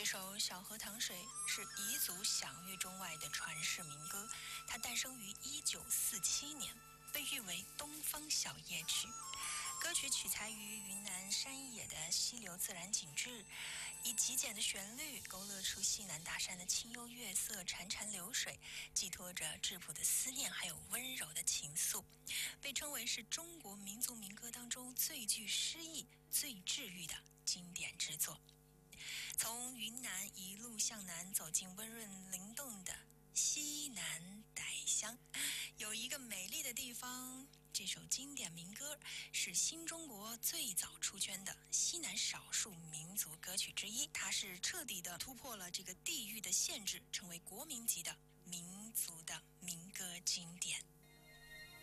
首《小河淌水》是彝族享誉中外的传世民歌，它诞生于1947年，被誉为东方小夜曲。歌曲取材于云南山野的溪流自然景致，以极简的旋律勾勒出西南大山的清幽月色、潺潺流水，寄托着质朴的思念还有温柔的情愫，被称为是中国民族民歌当中最具诗意、最治愈的经典之作。从云南一路向南走进温润灵动的西南傣乡，有一个美丽的地方。这首经典民歌是新中国最早出圈的西南少数民族歌曲之一，它是彻底的突破了这个地域的限制，成为国民级的民族的民歌经典。